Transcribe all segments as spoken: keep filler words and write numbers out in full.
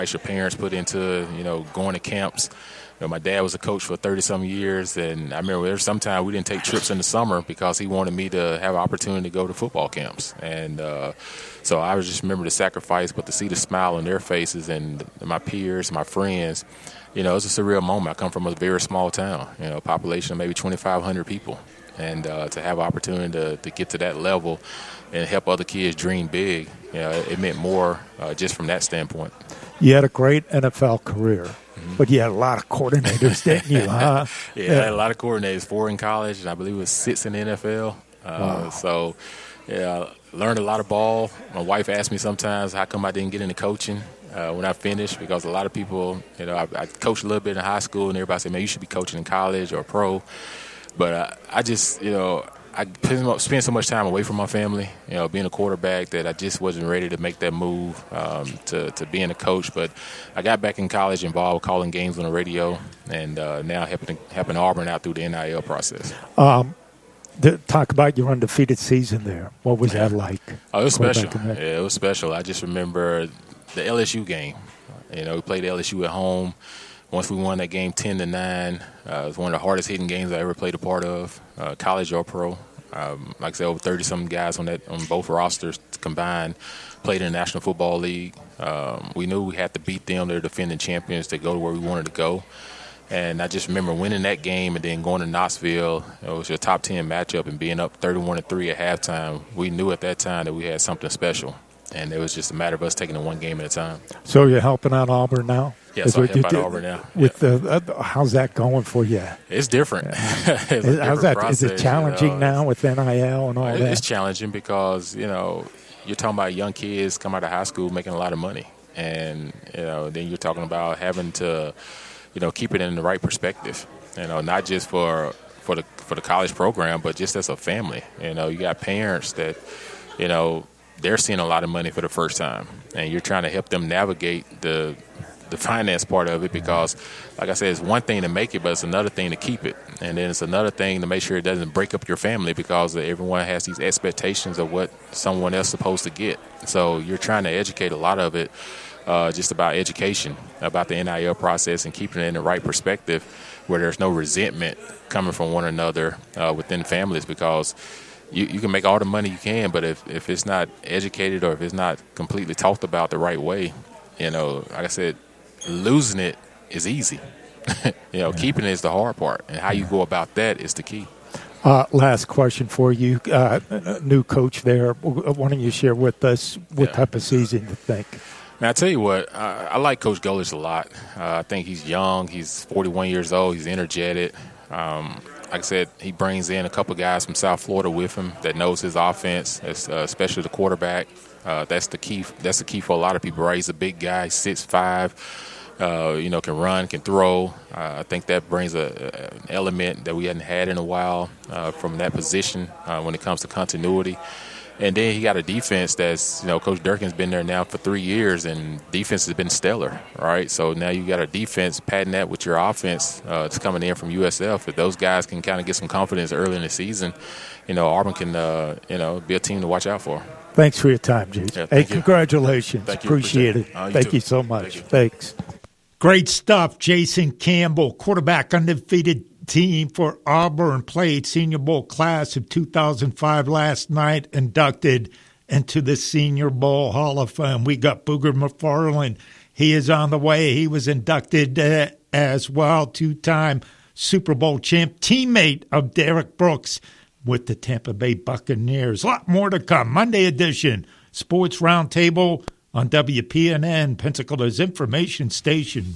your parents put into, you know, going to camps. You know, my dad was a coach for thirty-some years, and I remember there was sometimes we didn't take trips in the summer because he wanted me to have an opportunity to go to football camps. And uh, so I was just remember the sacrifice, but to see the smile on their faces and my peers, my friends, you know, it's a surreal moment. I come from a very small town, you know, a population of maybe twenty-five hundred people. And uh, to have an opportunity to, to get to that level and help other kids dream big, you know, it, it meant more uh, just from that standpoint. You had a great N F L career, mm-hmm. but you had a lot of coordinators, didn't you? Huh? yeah, yeah, I had a lot of coordinators, four in college, and I believe it was six in the N F L. Uh, wow. So, yeah, I learned a lot of ball. My wife asked me sometimes how come I didn't get into coaching uh, when I finished, because a lot of people, you know, I, I coached a little bit in high school, and everybody said, man, you should be coaching in college or pro. But uh, I just, you know, I spent so much time away from my family, you know, being a quarterback, that I just wasn't ready to make that move um, to, to being a coach. But I got back in college involved calling games on the radio, and uh, now helping, helping Auburn out through the N I L process. Um, the, talk about your undefeated season there. What was yeah. that like? Oh, it was special. Yeah, it was special. I just remember the L S U game. You know, we played L S U at home. Once we won that game ten to nine, uh, it was one of the hardest hitting games I ever played a part of, uh, college or pro. Um, like I said, over thirty-some guys on that on both rosters combined played in the National Football League. Um, we knew we had to beat them. They're defending champions to go to where we wanted to go. And I just remember winning that game and then going to Knoxville. It was your top ten matchup, and being up thirty-one to three at halftime. We knew at that time that we had something special. And it was just a matter of us taking it one game at a time. So you're helping out Auburn now? Yes, I help out Auburn now. With yeah. the, uh, how's that going for you? It's different. Yeah. it's is, different how's that? process, is it challenging you know? now with N I L and all it, that? It's challenging because, you know, you're talking about young kids come out of high school making a lot of money. And, you know, then you're talking about having to, you know, keep it in the right perspective. You know, not just for for the for the college program, but just as a family. You know, you got parents that, you know, they're seeing a lot of money for the first time, and you're trying to help them navigate the the finance part of it, because, like I said, it's one thing to make it, but it's another thing to keep it. And then it's another thing to make sure it doesn't break up your family, because everyone has these expectations of what someone else is supposed to get. So you're trying to educate a lot of it uh, just about education, about the N I L process, and keeping it in the right perspective where there's no resentment coming from one another uh, within families, because You, you can make all the money you can, but if, if it's not educated or if it's not completely talked about the right way, you know, like I said, losing it is easy. you know, yeah. Keeping it is the hard part, and how you go about that is the key. Uh, last question for you. Uh, new coach there. Why don't you share with us what yeah. type of season you think? Man, I tell you what, I, I like Coach Golesh a lot. Uh, I think he's young. He's forty-one years old. He's energetic. Um, Like I said, he brings in a couple guys from South Florida with him that knows his offense, especially the quarterback. Uh, that's the key. That's the key for a lot of people, right? He's a big guy, six five, uh, you know, can run, can throw. Uh, I think that brings a, a, an element that we hadn't had in a while uh, from that position uh, when it comes to continuity. And then he got a defense that's, you know, Coach Durkin's been there now for three years, and defense has been stellar, right? So now you got a defense padding that with your offense uh, that's coming in from U S F. If those guys can kind of get some confidence early in the season, you know, Auburn can, uh, you know, be a team to watch out for. Thanks for your time, J J. Yeah, hey, you. congratulations. Thank you. Appreciate, Appreciate it. it. Uh, you thank too. you so much. Thank you. Thanks. Great stuff. Jason Campbell, quarterback, undefeated team for Auburn, played Senior Bowl class of two thousand five last night, inducted into the Senior Bowl Hall of Fame. We got Booger McFarland. He is on the way. He was inducted uh, as well, two-time Super Bowl champ, teammate of Derek Brooks with the Tampa Bay Buccaneers. A lot more to come. Monday edition, Sports Roundtable on W P N N, Pensacola's information station.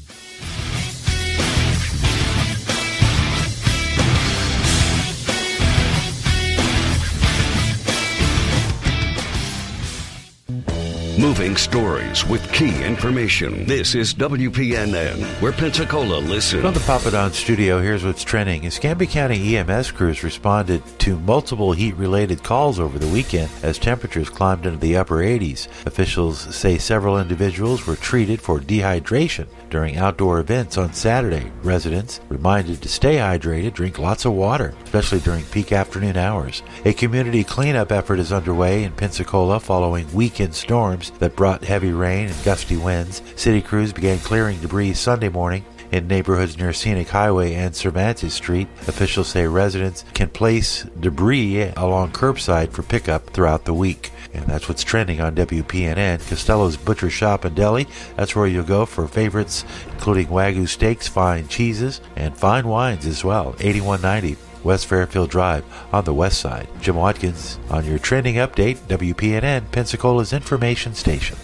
Moving stories with key information. This is W P N N, where Pensacola listens. From the Papadon studio, here's what's trending. Escambia County E M S crews responded to multiple heat-related calls over the weekend as temperatures climbed into the upper eighties. Officials say several individuals were treated for dehydration during outdoor events on Saturday. Residents reminded to stay hydrated, drink lots of water, especially during peak afternoon hours. A community cleanup effort is underway in Pensacola following weekend storms thunderstorms that brought heavy rain and gusty winds. City crews began clearing debris Sunday morning in neighborhoods near Scenic Highway and Cervantes Street. Officials say residents can place debris along curbside for pickup throughout the week. And that's what's trending on W P N N. Costello's Butcher Shop and Deli. That's where you'll go for favorites, including Wagyu steaks, fine cheeses, and fine wines as well. eighty-one ninety West Fairfield Drive on the west side. Jim Watkins on your trending update, W P N N, Pensacola's information station.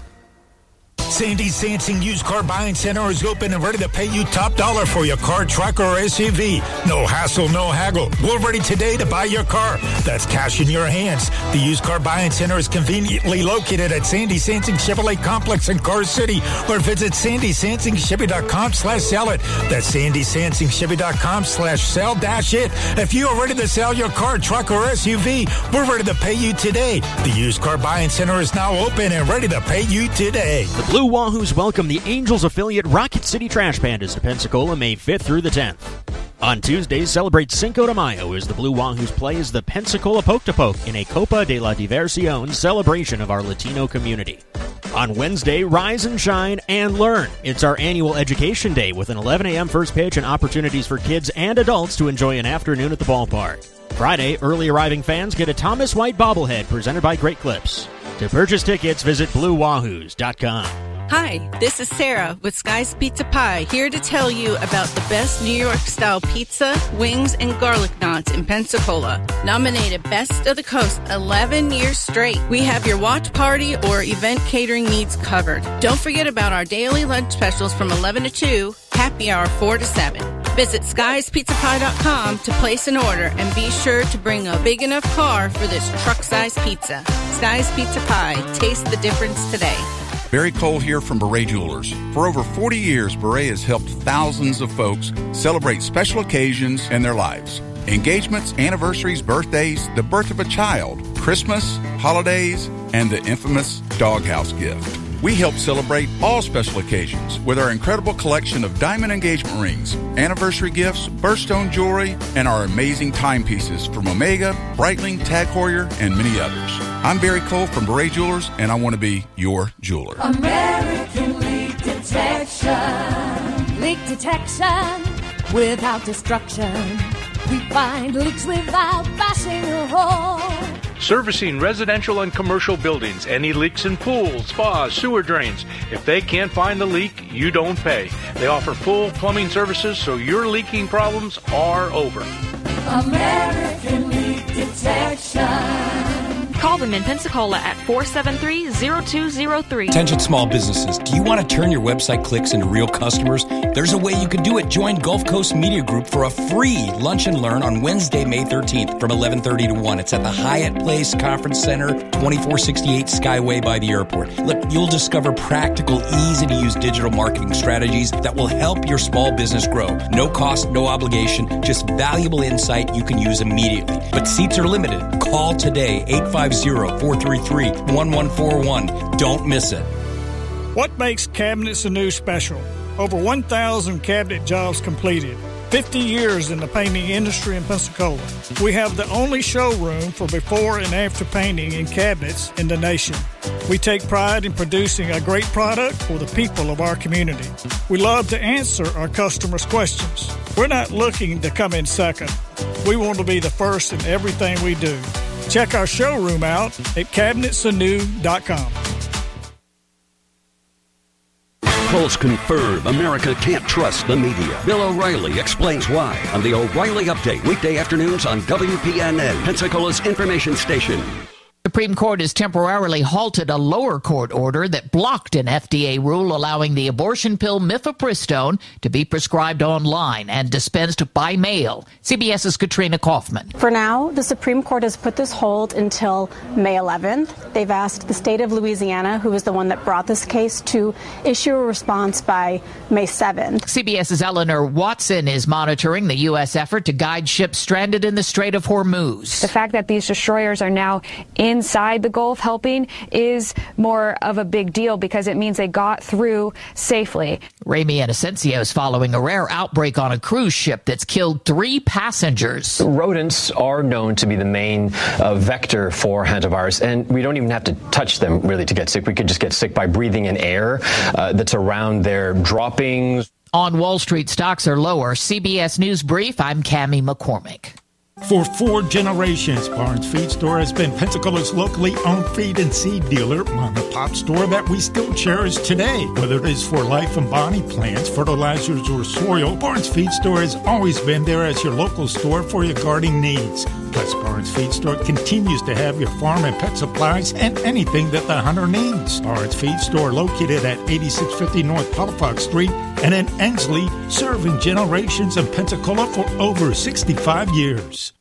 Sandy Sansing Used Car Buying Center is open and ready to pay you top dollar for your car, truck, or S U V. No hassle, no haggle. We're ready today to buy your car. That's cash in your hands. The Used Car Buying Center is conveniently located at Sandy Sansing Chevrolet Complex in Car City, or visit sandy sansing chevy dot com slash sell it. That's sandy sansing chevy dot com slash sell dash it. If you are ready to sell your car, truck, or S U V, we're ready to pay you today. The Used Car Buying Center is now open and ready to pay you today. The Blue Wahoos welcome the Angels affiliate Rocket City Trash Pandas to Pensacola May fifth through the tenth. On Tuesdays, celebrate Cinco de Mayo as the Blue Wahoos play as the Pensacola Poke to Poke in a Copa de la Diversión celebration of our Latino community. On Wednesday, rise and shine and learn. It's our annual Education Day with an eleven a.m. first pitch and opportunities for kids and adults to enjoy an afternoon at the ballpark. Friday, early arriving fans get a Thomas White bobblehead presented by Great Clips. To purchase tickets, visit blue wahoos dot com. Hi, this is Sarah with Sky's Pizza Pie, here to tell you about the best New York-style pizza, wings, and garlic knots in Pensacola. Nominated Best of the Coast eleven years straight. We have your watch party or event catering needs covered. Don't forget about our daily lunch specials from eleven to two, happy hour four to seven. Visit skies pizza pie dot com to place an order and be sure to bring a big enough car for this truck-sized pizza. Sky's Pizza Pie. Taste the difference today. Barry Cole here from Beret Jewelers. For over forty years, Beret has helped thousands of folks celebrate special occasions in their lives. Engagements, anniversaries, birthdays, the birth of a child, Christmas, holidays, and the infamous doghouse gift. We help celebrate all special occasions with our incredible collection of diamond engagement rings, anniversary gifts, birthstone jewelry, and our amazing timepieces from Omega, Breitling, Tag Heuer, and many others. I'm Barry Cole from Beret Jewelers, and I want to be your jeweler. American Leak Detection. Leak detection without destruction. We find leaks without bashing a hole. Servicing residential and commercial buildings. Any leaks in pools, spas, sewer drains. If they can't find the leak, you don't pay. They offer full plumbing services, so your leaking problems are over. American Leak Detection. Call them in Pensacola at four seven three, zero two zero three. Attention small businesses. Do you want to turn your website clicks into real customers? There's a way you can do it. Join Gulf Coast Media Group for a free lunch and learn on Wednesday, May thirteenth from eleven thirty to one. It's at the Hyatt Place Conference Center, twenty-four sixty-eight Skyway by the airport. Look, you'll discover practical, easy-to-use digital marketing strategies that will help your small business grow. No cost, no obligation, just valuable insight you can use immediately. But seats are limited. Call today, eight five zero, four three three, one one four one. Don't miss it. What makes Cabinets Anew special? Over one thousand cabinet jobs completed. fifty years in the painting industry in Pensacola. We have the only showroom for before and after painting in cabinets in the nation. We take pride in producing a great product for the people of our community. We love to answer our customers' questions. We're not looking to come in second. We want to be the first in everything we do. Check our showroom out at cabinets anew dot com. Polls confirm America can't trust the media. Bill O'Reilly explains why on the O'Reilly Update, weekday afternoons on W P N N, Pensacola's information station. The Supreme Court has temporarily halted a lower court order that blocked an F D A rule allowing the abortion pill mifepristone to be prescribed online and dispensed by mail. CBS's Katrina Kaufman. For now, the Supreme Court has put this hold until May eleventh. They've asked the state of Louisiana, who is the one that brought this case, to issue a response by May seventh. CBS's Eleanor Watson is monitoring the U S effort to guide ships stranded in the Strait of Hormuz. The fact that these destroyers are now in inside the Gulf helping is more of a big deal because it means they got through safely. Ramy Inocencio is following a rare outbreak on a cruise ship that's killed three passengers. Rodents are known to be the main uh, vector for hantavirus, and we don't even have to touch them really to get sick. We could just get sick by breathing in air uh, that's around their droppings. On Wall Street, stocks are lower. C B S News Brief, I'm Cammie McCormick. For four generations, Barnes Feed Store has been Pensacola's locally owned feed and seed dealer, mom and pop store that we still cherish today. Whether it is for life and body plants, fertilizers, or soil, Barnes Feed Store has always been there as your local store for your gardening needs. Plus, Barnes Feed Store continues to have your farm and pet supplies and anything that the hunter needs. Barnes Feed Store located at eighty-six fifty North Palafox Street and in Ensley, serving generations of Pensacola for over sixty-five years.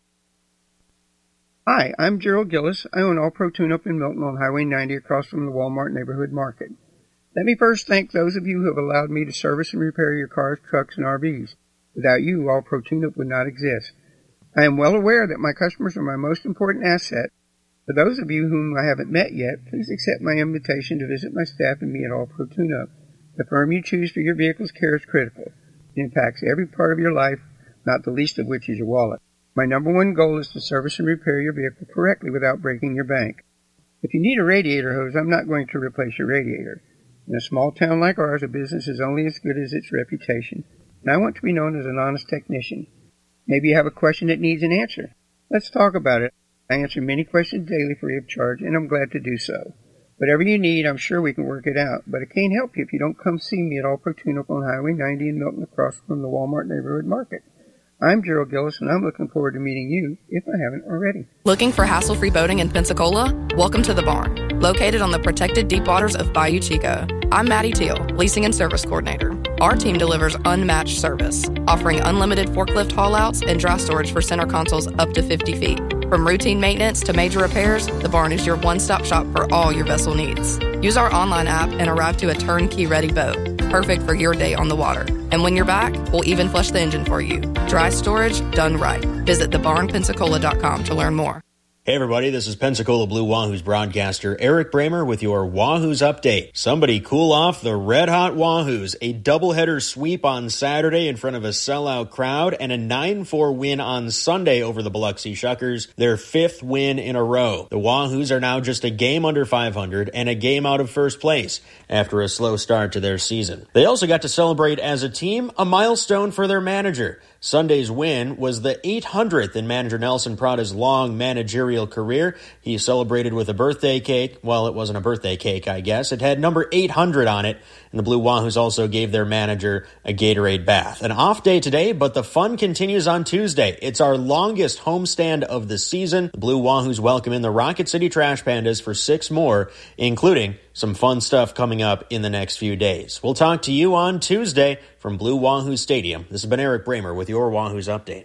Hi, I'm Gerald Gillis. I own All Pro Tune-Up in Milton on Highway ninety across from the Walmart Neighborhood Market. Let me first thank those of you who have allowed me to service and repair your cars, trucks, and R Vs. Without you, All Pro Tune-Up would not exist. I am well aware that my customers are my most important asset. For those of you whom I haven't met yet, please accept my invitation to visit my staff and me at All Pro Tune-Up. The firm you choose for your vehicle's care is critical. It impacts every part of your life, not the least of which is your wallet. My number one goal is to service and repair your vehicle correctly without breaking your bank. If you need a radiator hose, I'm not going to replace your radiator. In a small town like ours, a business is only as good as its reputation, and I want to be known as an honest technician. Maybe you have a question that needs an answer. Let's talk about it. I answer many questions daily free of charge, and I'm glad to do so. Whatever you need, I'm sure we can work it out, but I can't help you if you don't come see me at All Pro Tune-Up on Highway ninety in Milton across from the Walmart Neighborhood Market. I'm Gerald Gillis, and I'm looking forward to meeting you, if I haven't already. Looking for hassle-free boating in Pensacola? Welcome to The Barn, located on the protected deep waters of Bayou Chico. I'm Maddie Teal, Leasing and Service Coordinator. Our team delivers unmatched service, offering unlimited forklift haul-outs and dry storage for center consoles up to fifty feet. From routine maintenance to major repairs, The Barn is your one-stop shop for all your vessel needs. Use our online app and arrive to a turnkey-ready boat, perfect for your day on the water. And when you're back, we'll even flush the engine for you. Dry storage done right. Visit the barn pensacola dot com to learn more. Hey everybody, this is Pensacola Blue Wahoos broadcaster Eric Bramer with your Wahoos update. Somebody cool off the red hot Wahoos. A doubleheader sweep on Saturday in front of a sellout crowd and a nine four win on Sunday over the Biloxi Shuckers, their fifth win in a row. The Wahoos are now just a game under five hundred and a game out of first place after a slow start to their season. They also got to celebrate as a team a milestone for their manager. Sunday's win was the eight hundredth in manager Nelson Prada's long managerial career. He celebrated with a birthday cake. Well, it wasn't a birthday cake, I guess. It had number eight hundred on it, and the Blue Wahoos also gave their manager a Gatorade bath. An off day today, but the fun continues on Tuesday. It's our longest homestand of the season. The Blue Wahoos welcome in the Rocket City Trash Pandas for six more, including some fun stuff coming up in the next few days. We'll talk to you on Tuesday from Blue Wahoo Stadium. This has been Eric Bramer with your Wahoos Update.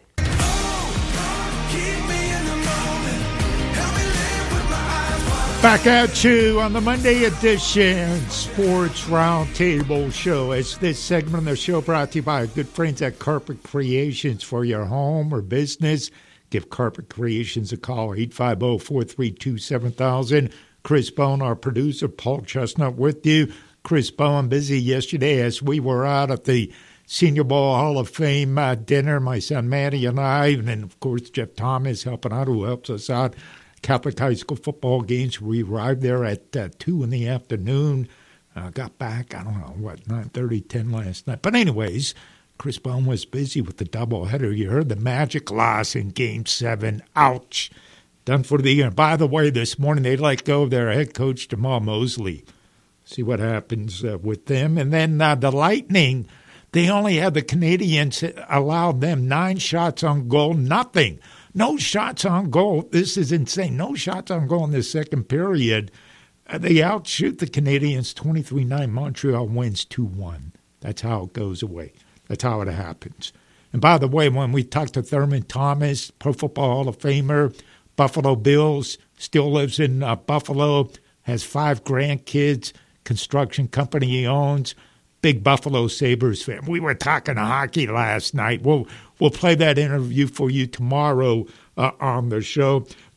Back at you on the Monday edition Sports Roundtable Show. As this segment of the show brought to you by our good friends at Carpet Creations for your home or business. Give Carpet Creations a call, eight five zero, four three two, seven thousand. Chris Bone, our producer, Paul Chestnut with you. Chris Bone, busy yesterday as we were out at the Senior Bowl Hall of Fame uh, dinner, my son Matty and I, and then, of course, Jeff Thomas helping out, who helps us out. Catholic High School football games. We arrived there at uh, two in the afternoon. Uh, got back, I don't know, what, nine thirty, ten last night. But anyways, Chris Bone was busy with the doubleheader. You heard the Magic loss in Game seven. Ouch. Done for the year. By the way, this morning they let go of their head coach, Jamal Mosley. See what happens uh, with them. And then uh, the Lightning, they only had the Canadians allowed them nine shots on goal, nothing. No shots on goal. This is insane. No shots on goal in the second period. Uh, they outshoot the Canadians twenty-three nine. Montreal wins two one. That's how it goes away. That's how it happens. And by the way, when we talked to Thurman Thomas, Pro Football Hall of Famer, Buffalo Bills, still lives in uh, Buffalo, has five grandkids, construction company he owns, big Buffalo Sabres fan. We were talking hockey last night. We'll we'll play that interview for you tomorrow uh, on the show.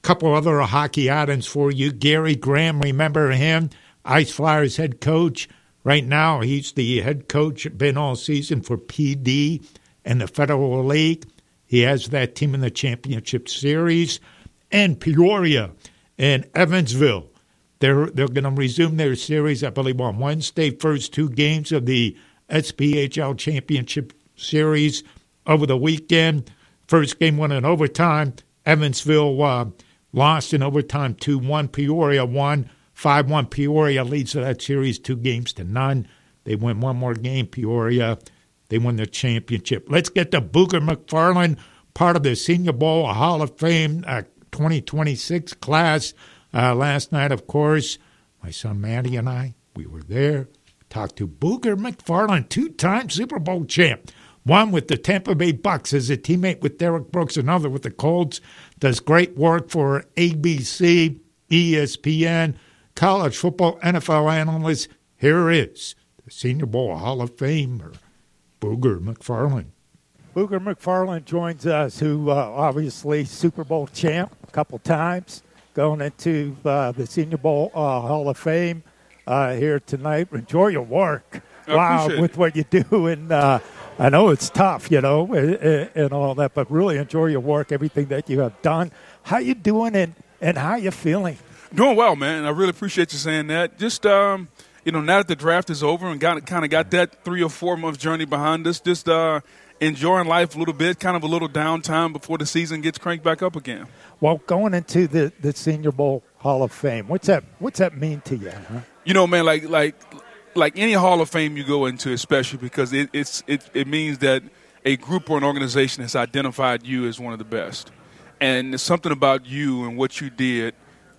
couple other hockey items for you. Gary Graham, remember him? Ice Flyers head coach. Right now, he's the head coach, been all season for P D and the Federal League. He has that team in the championship series. And Peoria and Evansville. They're they're going to resume their series, I believe, on Wednesday. First two games of the S P H L Championship Series over the weekend. First game went in overtime. Evansville uh, lost in overtime two one. Peoria won five one. Peoria leads that series two games to none. They win one more game. Peoria, they win the championship. Let's get to Booger McFarland, part of the Senior Bowl Hall of Fame uh, twenty twenty-six class. Uh, last night, of course, my son Matty and I, we were there. Talked to Booger McFarland, two-time Super Bowl champ. One with the Tampa Bay Bucks as a teammate with Derek Brooks, another with the Colts. Does great work for A B C, E S P N, college football, N F L analyst. Here is the Senior Bowl Hall of Famer, Booger McFarland. Booger McFarland joins us, who uh, obviously Super Bowl champ a couple times, going into uh, the Senior Bowl uh, Hall of Fame uh, here tonight. Enjoy your work. I wow, with it. what you do. And uh, I know it's tough, you know, and, and all that, but really enjoy your work, everything that you have done. How you doing and, and how you feeling? Doing well, man. I really appreciate you saying that. Just, um, you know, now that the draft is over and got kind of got that three or four month journey behind us, just uh, enjoying life a little bit, kind of a little downtime before the season gets cranked back up again. Well, going into the, the Senior Bowl Hall of Fame, what's that what's that mean to you? Huh? You know, man, like like like any Hall of Fame you go into, especially because it it's it, it means that a group or an organization has identified you as one of the best. And there's something about you and what you did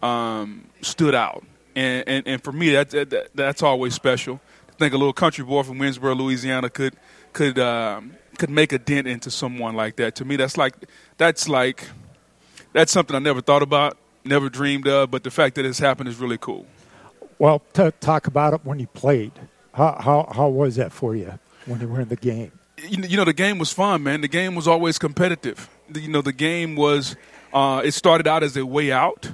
um, stood out. And, and and for me, that, that that's always special. I think a little country boy from Winsboro, Louisiana could could um, could make a dent into someone like that. To me, that's like that's like that's something I never thought about, never dreamed of, but the fact that it's happened is really cool. Well, to talk about it when you played. How, how how was that for you when you were in the game? You know, the game was fun, man. The game was always competitive. You know, the game was uh, – it started out as a way out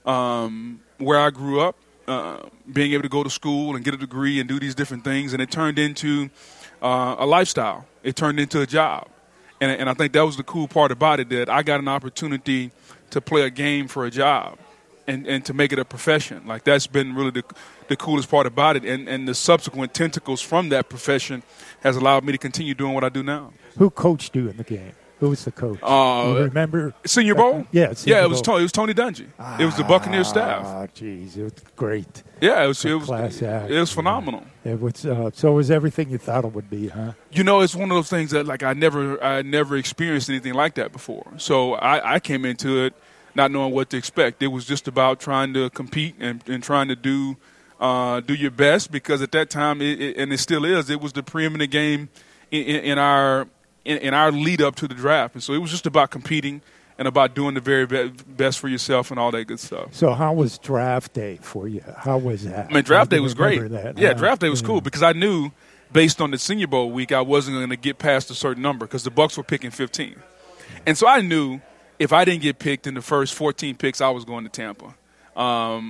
um, where I grew up, uh, being able to go to school and get a degree and do these different things, and it turned into uh, a lifestyle. It turned into a job. And, and I think that was the cool part about it, that I got an opportunity to play a game for a job and, and to make it a profession. Like, that's been really the, the coolest part about it. And, and the subsequent tentacles from that profession has allowed me to continue doing what I do now. Who coached you in the game? Who was the coach? Uh, you remember? Senior Bowl? Yeah, Senior yeah, it was Bowl. Tony, it was Tony Dungy. Ah, it was the Buccaneers staff. Ah, geez, it was great. Yeah, it was it was, class act. It was phenomenal. It was uh, so it was everything you thought it would be, huh? You know, it's one of those things that like I never I never experienced anything like that before. So I, I came into it not knowing what to expect. It was just about trying to compete and, and trying to do uh, do your best, because at that time, it, it, and it still is, it was the preeminent game in, in, in our in, in our lead up to the draft. And so it was just about competing and about doing the very be- best for yourself and all that good stuff. So how was draft day for you? How was that? I mean, draft day was great. That, yeah, huh? draft day was yeah. cool because I knew based on the Senior Bowl week I wasn't going to get past a certain number because the Bucs were picking fifteen. And so I knew if I didn't get picked in the first fourteen picks, I was going to Tampa. Um,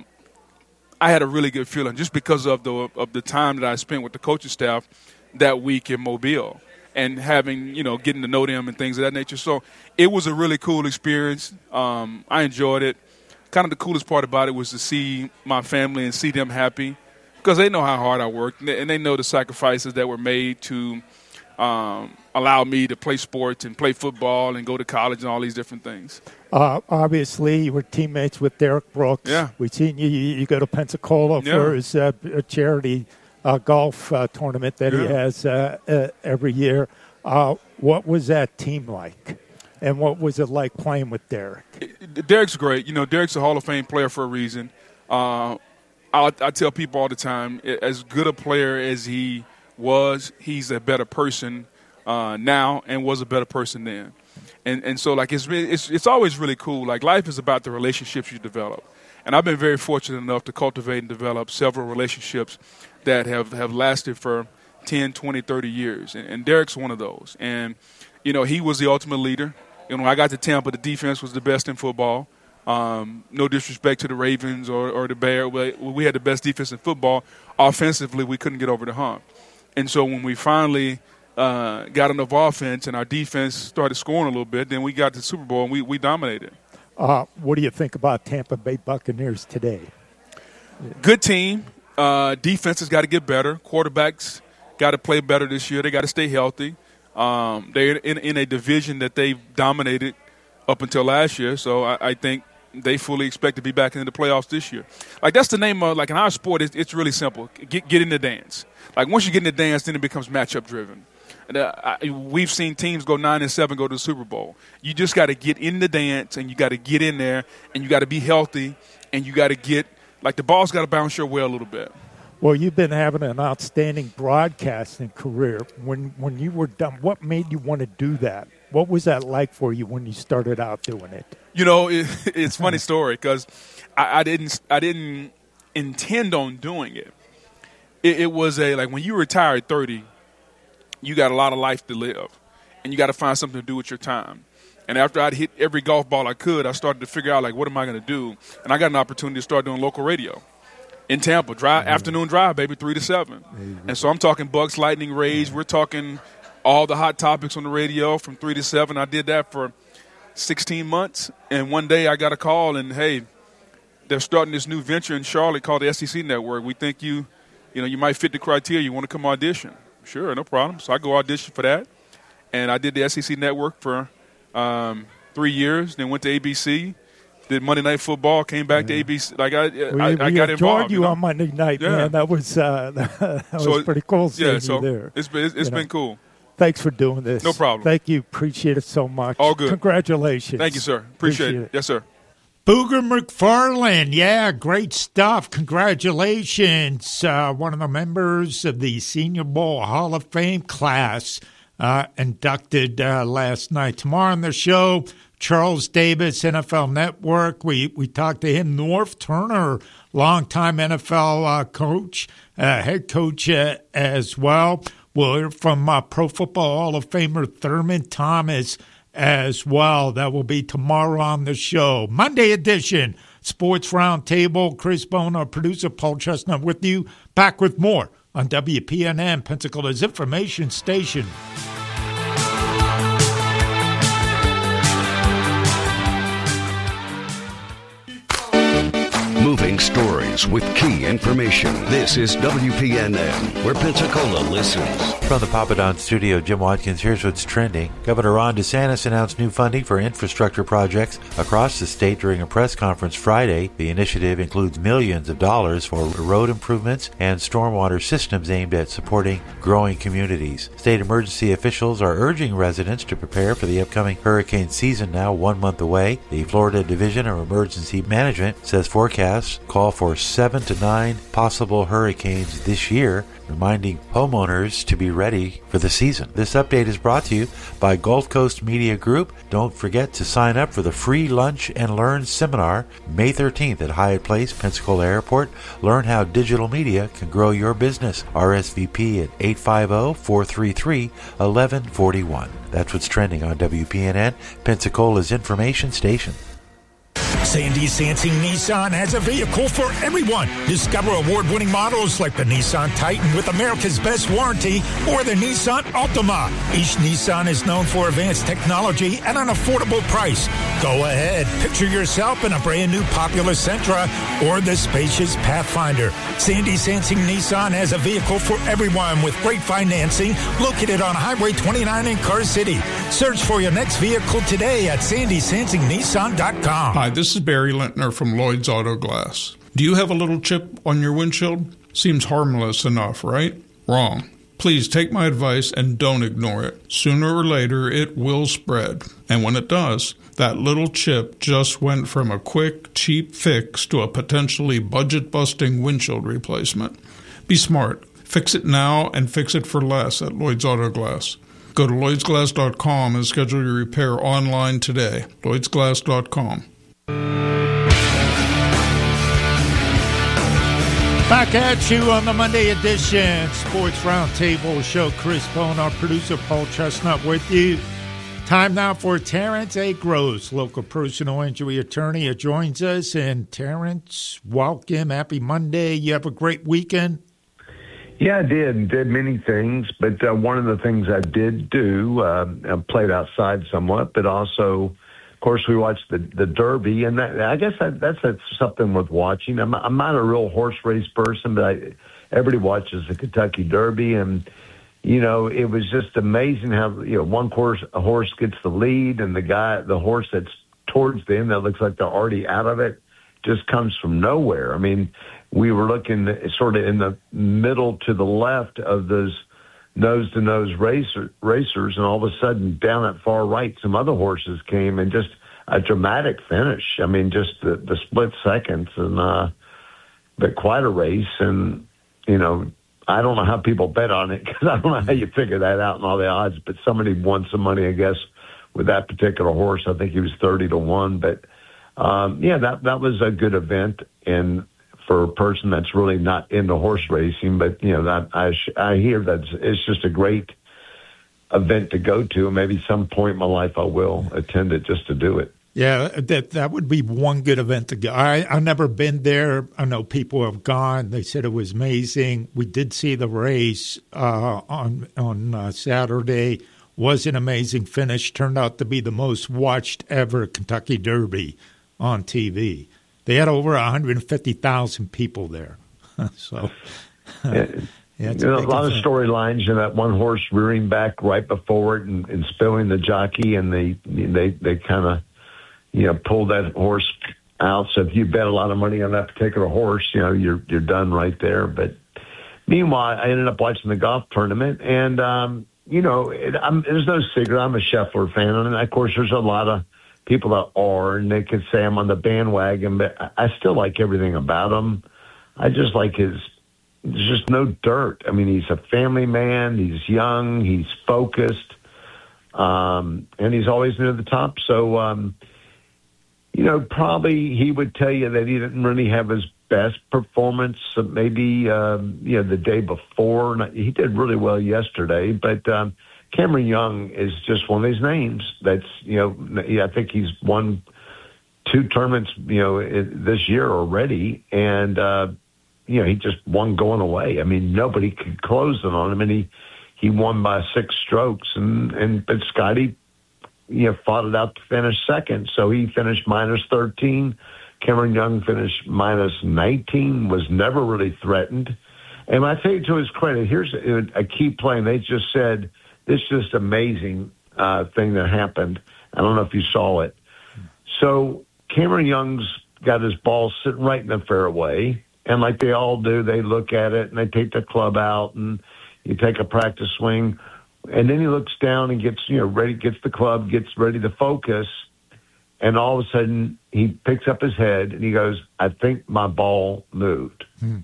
I had a really good feeling just because of the of the time that I spent with the coaching staff that week in Mobile and having, you know, getting to know them and things of that nature. So it was a really cool experience. Um, I enjoyed it. Kind of the coolest part about it was to see my family and see them happy because they know how hard I worked and they know the sacrifices that were made to um, allow me to play sports and play football and go to college and all these different things. Uh, obviously, you were teammates with Derek Brooks. Yeah. We've seen you, you go to Pensacola Yeah. for his uh, charity uh, golf uh, tournament that Yeah. he has uh, uh, every year. Uh, what was that team like? And what was it like playing with Derek? Derek's great. You know, Derek's a Hall of Fame player for a reason. Uh, I, I tell people all the time, as good a player as he was, he's a better person uh, now and was a better person then. And and so, like, it's, it's it's always really cool. Like, life is about the relationships you develop. And I've been very fortunate enough to cultivate and develop several relationships that have, have lasted for ten, twenty, thirty years. And, and Derek's one of those. And, you know, he was the ultimate leader. You know, when I got to Tampa, the defense was the best in football. Um, no disrespect to the Ravens or, or the Bears. We, we had the best defense in football. Offensively, we couldn't get over the hump. And so when we finally uh, got enough offense and our defense started scoring a little bit, then we got to the Super Bowl and we, we dominated. Uh, what do you think about Tampa Bay Buccaneers today? Good team. Uh, defense has got to get better. Quarterbacks got to play better this year. They got to stay healthy. Um, they're in, in a division that they've dominated up until last year, so I, I think they fully expect to be back in the playoffs this year. Like, that's the name of, like, in our sport, it's, it's really simple. Get, get in the dance. Like, once you get in the dance, then it becomes matchup-driven. And, uh, I, we've seen teams go nine and seven go to the Super Bowl. You just got to get in the dance, and you got to get in there, and you got to be healthy, and you got to get – like, the ball's got to bounce your way a little bit. Well, you've been having an outstanding broadcasting career. When when you were done, what made you want to do that? What was that like for you when you started out doing it? You know, it, it's a funny story because I, I didn't I didn't intend on doing it. it. It was a like when you retire at thirty, you got a lot of life to live, and you got to find something to do with your time. And after I'd hit every golf ball I could, I started to figure out, like, what am I going to do? And I got an opportunity to start doing local radio in Tampa, drive, mm-hmm. afternoon drive, baby, three to seven. Mm-hmm. And so I'm talking Bucks, Lightning, Rays. We're talking all the hot topics on the radio from three to seven. I did that for sixteen months. And one day I got a call, and, hey, they're starting this new venture in Charlotte called the S E C Network. We think you, you know, you might fit the criteria. You want to come audition? Sure, no problem. So I go audition for that. And I did the S E C Network for um, three years, then went to A B C. Did Monday Night Football, came back yeah. to A B C. Like I, we, I, we I got involved. you you know? on Monday night, yeah. man. That was uh, that was so, pretty cool seeing yeah, so you there. It's been, it's, it's been know. cool. Thanks for doing this. No problem. Thank you. Appreciate it so much. All good. Congratulations. Thank you, sir. Appreciate, Appreciate it. it. Yes, sir. Booger McFarland, yeah, great stuff. Congratulations. Uh, one of the members of the Senior Bowl Hall of Fame class uh, inducted uh, last night. Tomorrow on the show, Charles Davis, N F L Network. We we talked to him. Norv Turner, longtime N F L uh, coach, uh, head coach uh, as well. We'll hear from uh, Pro Football Hall of Famer Thurman Thomas as well. That will be tomorrow on the show. Monday edition, Sports Roundtable. Chris Bono, producer Paul Chestnut with you. Back with more on W P N N, Pensacola's information station. Moving stories with key information. This is W P N N, where Pensacola listens. From the Papa Don studio, Jim Watkins, here's what's trending. Governor Ron DeSantis announced new funding for infrastructure projects across the state during a press conference Friday. The initiative includes millions of dollars for road improvements and stormwater systems aimed at supporting growing communities. State emergency officials are urging residents to prepare for the upcoming hurricane season, now one month away. The Florida Division of Emergency Management says forecasts call for seven to nine possible hurricanes this year, reminding homeowners to be ready for the season. This update is brought to you by Gulf Coast Media Group. Don't forget to sign up for the free Lunch and Learn seminar May thirteenth at Hyatt Place, Pensacola Airport. Learn how digital media can grow your business. R S V P at eight five zero, four three three, one one four one. That's what's trending on W P N N, Pensacola's information station. Sandy Sansing Nissan has a vehicle for everyone. Discover award-winning models like the Nissan Titan with America's best warranty or the Nissan Altima. Each Nissan is known for advanced technology at an affordable price. Go ahead, picture yourself in a brand new popular Sentra or the spacious Pathfinder. Sandy Sansing Nissan has a vehicle for everyone with great financing located on Highway twenty-nine in Car City. Search for your next vehicle today at sandy sansing nissan dot com. Hi, this is Barry Lintner from Lloyd's Auto Glass. Do you have a little chip on your windshield? Seems harmless enough, right? Wrong. Please take my advice and don't ignore it. Sooner or later, it will spread. And when it does, that little chip just went from a quick, cheap fix to a potentially budget-busting windshield replacement. Be smart. Fix it now and fix it for less at Lloyd's Auto Glass. Go to lloyds glass dot com and schedule your repair online today. lloyds glass dot com. Back at you on the Monday edition Sports Roundtable show. Chris Bone, our producer Paul Chestnut with you. Time now for Terrence A. Gross, local personal injury attorney, who joins us. And Terrence, welcome. Happy Monday. You have a great weekend? Yeah, I did. Did many things, but uh, one of the things I did do, uh, I played outside somewhat, but also, of course, we watched the, the Derby, and that, I guess that, that's, that's something worth watching. I'm, I'm not a real horse race person, but I, everybody watches the Kentucky Derby, and you know, it was just amazing how, you know, one horse, a horse gets the lead, and the guy, the horse that's towards the end that looks like they're already out of it just comes from nowhere. I mean, we were looking sort of in the middle to the left of those nose-to-nose racer, racers, and all of a sudden down at far right, some other horses came, and just a dramatic finish. I mean, just the, the split seconds, and uh, but quite a race, and, you know, I don't know how people bet on it because I don't know how you figure that out and all the odds, but somebody won some money, I guess, with that particular horse. I think he was thirty to one, but um, yeah, that, that was a good event. And for a person that's really not into horse racing, but you know, that I, I hear that it's just a great event to go to. And maybe some point in my life I will attend it just to do it. Yeah, that that would be one good event to go. I, I've never been there. I know people have gone. They said it was amazing. We did see the race uh, on on uh, Saturday. Was an amazing finish. Turned out to be the most watched ever Kentucky Derby on T V. They had over one hundred fifty thousand people there. so, yeah, yeah, it's a, a lot event. Of storylines. And that one horse rearing back right before it and, and spilling the jockey, and they they they kind of, you know, pull that horse out. So if you bet a lot of money on that particular horse, you know, you're you're done right there. But meanwhile, I ended up watching the golf tournament, and um, you know, it, I'm, there's no secret I'm a Scheffler fan, and of course, there's a lot of people that are, and they could say I'm on the bandwagon, but I, I still like everything about him. I just like his. There's just no dirt. I mean, he's a family man. He's young. He's focused, um, and he's always near the top. So. Um, You know, probably he would tell you that he didn't really have his best performance. Maybe, um, you know, the day before. He did really well yesterday. But um, Cameron Young is just one of these names that's, you know, yeah, I think he's won two tournaments, you know, this year already. And, uh, you know, he just won going away. I mean, nobody could close it on him. And he, he won by six strokes. And, and but Scotty, you know, fought it out to finish second. So he finished minus thirteen. Cameron Young finished minus nineteen, was never really threatened. And I tell you, to his credit, here's a, a key play. And they just said, this is just amazing uh, thing that happened. I don't know if you saw it. So Cameron Young's got his ball sitting right in the fairway. And like they all do, they look at it and they take the club out and you take a practice swing. And then he looks down and gets, you know, ready, gets the club, gets ready to focus. And all of a sudden he picks up his head and he goes, I think my ball moved. Hmm.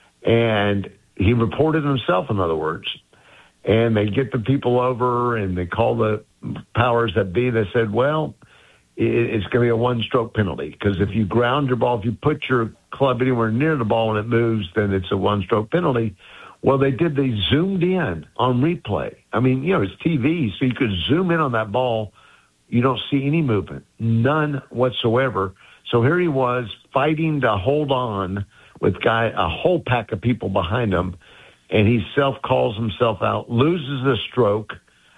And he reported himself, in other words. And they get the people over and they call the powers that be. They said, well, it's going to be a one-stroke penalty because if you ground your ball, if you put your club anywhere near the ball and it moves, then it's a one-stroke penalty. Well, they did. They zoomed in on replay. I mean, you know, it's T V, so you could zoom in on that ball. You don't see any movement, none whatsoever. So here he was fighting to hold on with guy a whole pack of people behind him, and he self-calls himself out, loses a stroke,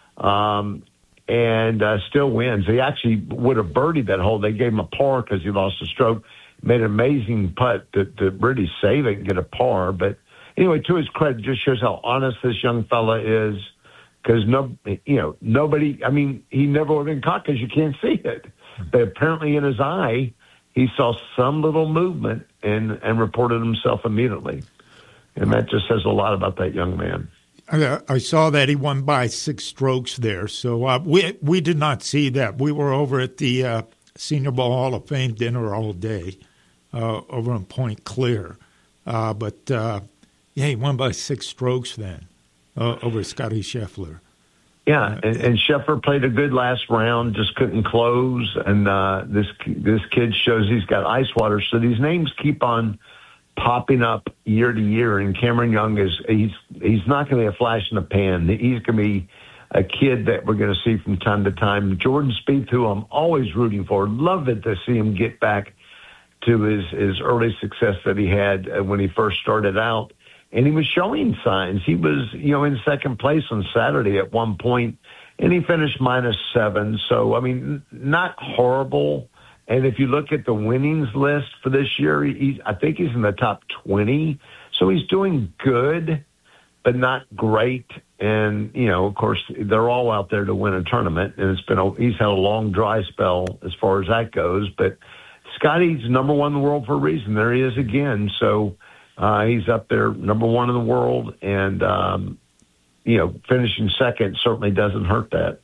um, and uh, still wins. He actually would have birdied that hole. They gave him a par because he lost a stroke. Made an amazing putt to, to really save it and get a par, but anyway, to his credit, just shows how honest this young fella is. Because no, you know, nobody. I mean, he never would have been caught because you can't see it. But apparently, in his eye, he saw some little movement and and reported himself immediately. And that just says a lot about that young man. I, I saw that he won by six strokes there. So uh, we we did not see that. We were over at the uh, Senior Bowl Hall of Fame dinner all day uh, over in Point Clear. Uh, but. Uh, Yeah, he won by six strokes then uh, over Scotty Scheffler. Yeah, and, and Scheffler played a good last round, just couldn't close. And uh, this this kid shows he's got ice water. So these names keep on popping up year to year. And Cameron Young is he's he's not going to be a flash in the pan. He's going to be a kid that we're going to see from time to time. Jordan Spieth, who I'm always rooting for, love it to see him get back to his, his early success that he had uh, when he first started out. And he was showing signs. He was, you know, in second place on Saturday at one point, and he finished minus seven. So, I mean, not horrible. And if you look at the winnings list for this year, he, I think he's in the top twenty. So he's doing good, but not great. And, you know, of course, they're all out there to win a tournament. And it's been a, he's had a long dry spell as far as that goes. But Scotty's number one in the world for a reason. There he is again. So uh, he's up there, number one in the world. And, um, you know, finishing second certainly doesn't hurt that.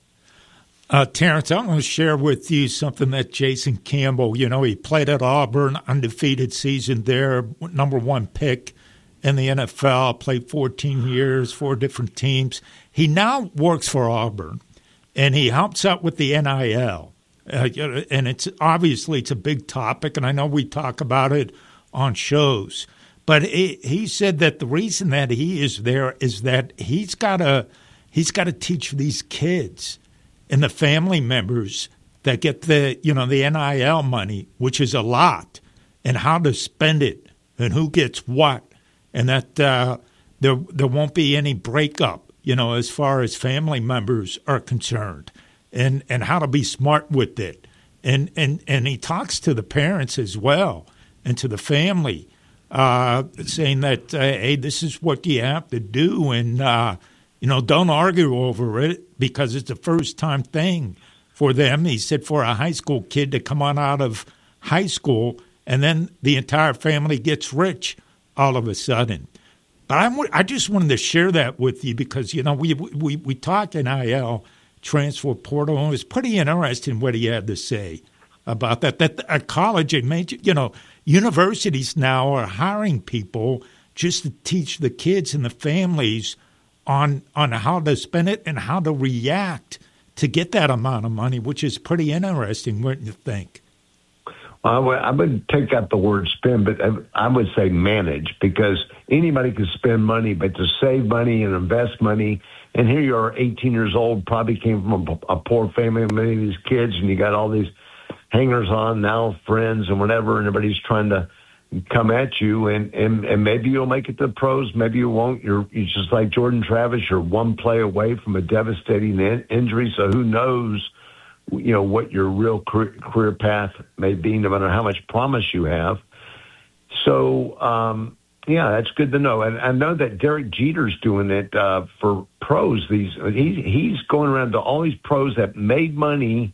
Uh, Terrence, I'm going to share with you something that Jason Campbell, you know, he played at Auburn, undefeated season there, number one pick in the N F L, played fourteen years, four different teams. He now works for Auburn, and he helps out with the N I L. Uh, and it's obviously it's a big topic, and I know we talk about it on shows. But he, he said that the reason that he is there is that he's got to he's got to teach these kids and the family members that get the, you know, the N I L money, which is a lot, and how to spend it and who gets what, and that uh, there there won't be any breakup, you know, as far as family members are concerned, and, and how to be smart with it. And, and, and he talks to the parents as well and to the family, uh, saying that, uh, hey, this is what you have to do, and, uh, you know, don't argue over it, because it's a first-time thing for them. He said for a high school kid to come on out of high school and then the entire family gets rich all of a sudden. But I, I just wanted to share that with you because, you know, we we, we talked N I L transfer portal, and it was pretty interesting what he had to say about that. That at college and major, you know, universities now are hiring people just to teach the kids and the families on on how to spend it and how to react to get that amount of money, which is pretty interesting, wouldn't you think? Well, I would, I would take out the word spend, but I would say manage, because anybody can spend money, but to save money and invest money, and here you are, eighteen years old, probably came from a, a poor family, many of these kids, and you got all these hangers-on now, friends and whatever, and everybody's trying to come at you, and, and, and maybe you'll make it to the pros, maybe you won't. You're, you're just like Jordan Travis, you're one play away from a devastating in, injury, so who knows, you know, what your real career, career path may be, no matter how much promise you have. So, um, yeah, that's good to know. And I know that Derek Jeter's doing it uh, for pros. These he's, he's going around to all these pros that made money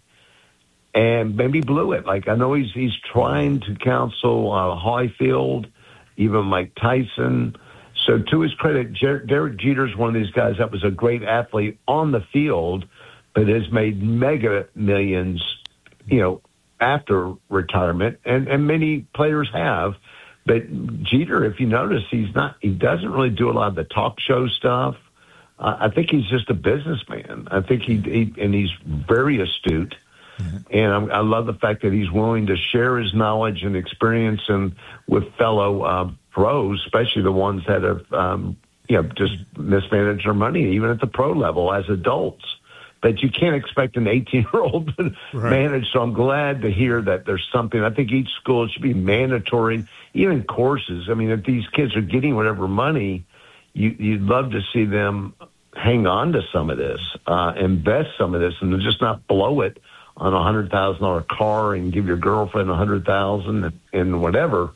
and maybe blew it. Like, I know he's he's trying to counsel uh, Holyfield, even Mike Tyson. So to his credit, Jer- Derek Jeter's one of these guys that was a great athlete on the field, but has made mega millions, you know, after retirement, and, and many players have. But Jeter, if you notice, he's not, he doesn't really do a lot of the talk show stuff. Uh, I think he's just a businessman. I think he, he and he's very astute. Mm-hmm. And I'm, I love the fact that he's willing to share his knowledge and experience and with fellow uh, pros, especially the ones that have, um, you know, just mismanaged their money, even at the pro level as adults. But you can't expect an eighteen-year-old to right. manage. So I'm glad to hear that there's something. I think each school should be mandatory, even courses. I mean, if these kids are getting whatever money, you, you'd love to see them hang on to some of this, uh, invest some of this, and just not blow it on a one hundred thousand dollars car and give your girlfriend one hundred thousand dollars and whatever.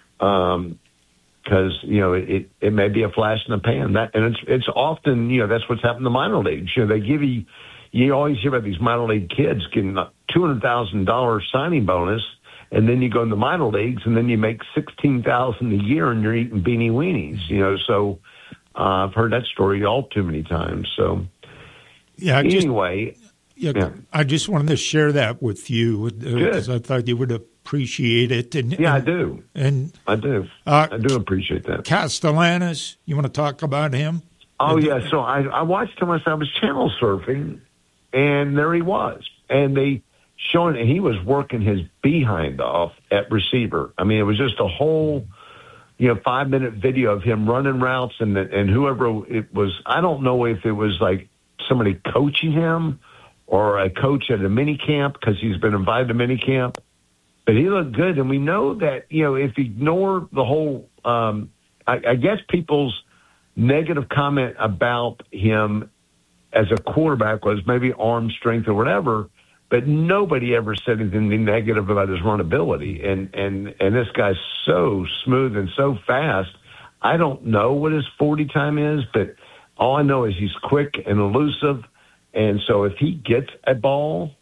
Um Because, you know, it, it may be a flash in the pan. That, and it's it's often, you know, that's what's happened in the minor leagues. You know, they give you, you always hear about these minor league kids getting a two hundred thousand dollars signing bonus, and then you go in the minor leagues, and then you make sixteen thousand dollars a year, and you're eating beanie weenies, you know. So uh, I've heard that story all too many times. So yeah, anyway. Just, yeah, yeah, I just wanted to share that with you because uh, I thought you would appreciate it. And, yeah, and, I do. And I do. Uh, I do appreciate that. Castellanos, you want to talk about him? Oh, yeah. So I, I watched him as I was channel surfing, and there he was. And they showing he was working his behind off at receiver. I mean, it was just a whole, you know, five-minute video of him running routes, and and whoever it was, I don't know if it was like somebody coaching him or a coach at a mini camp because he's been invited to mini camp. But he looked good, and we know that, you know, if you ignore the whole, um, I, I guess people's negative comment about him as a quarterback was maybe arm strength or whatever, but nobody ever said anything negative about his runability. And, and, and this guy's so smooth and so fast. I don't know what his forty time is, but all I know is he's quick and elusive. And so if he gets a ball,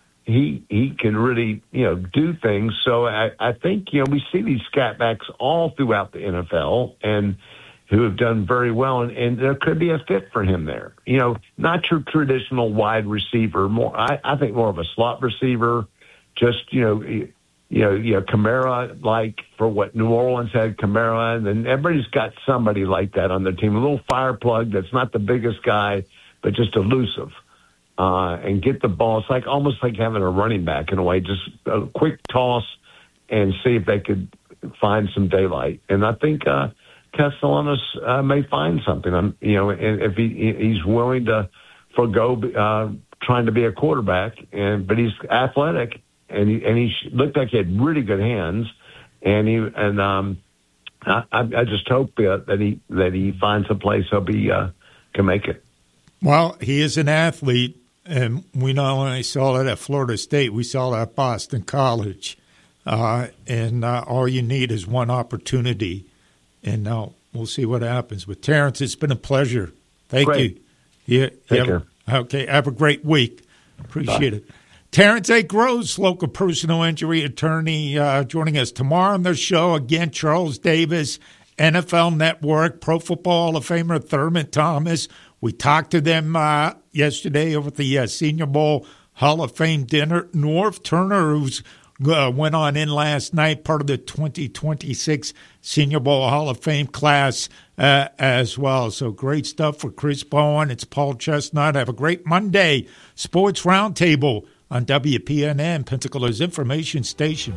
he he can really, you know, do things. So I, I think, you know, we see these scat backs all throughout the N F L and who have done very well, and, and there could be a fit for him there. You know, not your traditional wide receiver, more I, I think more of a slot receiver, just, you know, you know, you know, Kamara, like for what New Orleans had Kamara, and then everybody's got somebody like that on their team, a little fire plug that's not the biggest guy, but just elusive. Uh, and get the ball. It's like almost like having a running back in a way, just a quick toss and see if they could find some daylight. And I think, uh, Castellanos uh, may find something. Um, you know, and if he he's willing to forgo uh, trying to be a quarterback, and but he's athletic, and he and he looked like he had really good hands, and he and um, I, I just hope uh, that he that he finds a place he'll be uh, can make it. Well, he is an athlete, and we not only saw that at Florida State, we saw that at Boston College, uh, and uh, all you need is one opportunity. And now we'll see what happens. But, Terrence, it's been a pleasure. Thank great. you. Yeah, Take yeah, care. Okay, have a great week. Appreciate Bye. it. Terrence A. Gross, local personal injury attorney, uh, joining us tomorrow on the show. Again, Charles Davis, N F L Network, Pro Football Hall of Famer Thurman Thomas. We talked to them uh, yesterday over at the uh, Senior Bowl Hall of Fame dinner. Norv Turner, who's Uh, went on in last night, part of the twenty twenty-six Senior Bowl Hall of Fame class uh, as well. So great stuff for Chris Bowen. It's Paul Chestnut. Have a great Monday. Sports Roundtable on W P N N, Pensacola's information station.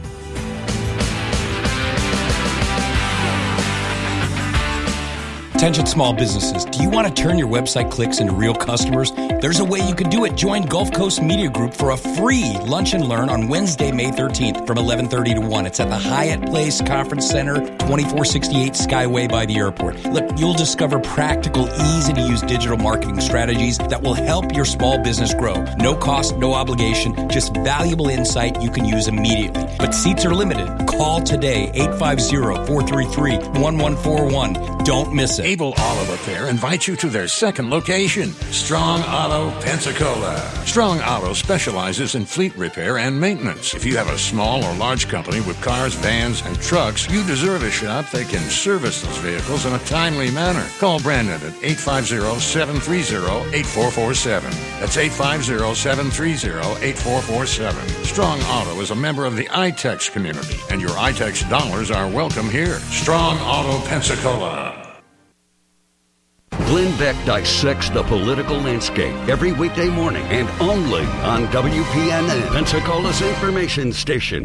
Attention small businesses. Do you want to turn your website clicks into real customers? There's a way you can do it. Join Gulf Coast Media Group for a free lunch and learn on Wednesday, May thirteenth from eleven thirty to one. It's at the Hyatt Place Conference Center, twenty-four sixty-eight Skyway by the airport. Look, you'll discover practical, easy-to-use digital marketing strategies that will help your small business grow. No cost, no obligation, just valuable insight you can use immediately. But seats are limited. Call today, eight five zero, four three three, one one four one. Don't miss it. Able Auto Repair invites you to their second location, Strong Auto, Pensacola. Strong Auto specializes in fleet repair and maintenance. If you have a small or large company with cars, vans, and trucks, you deserve a shop that can service those vehicles in a timely manner. Call Brandon at eight five zero, seven three zero, eight four four seven. That's eight five zero, seven three zero, eight four four seven. Strong Auto is a member of the I TEX community, and your I TEX dollars are welcome here. Strong Auto, Pensacola. Glenn Beck dissects the political landscape every weekday morning and only on W P N N, Pensacola's information station.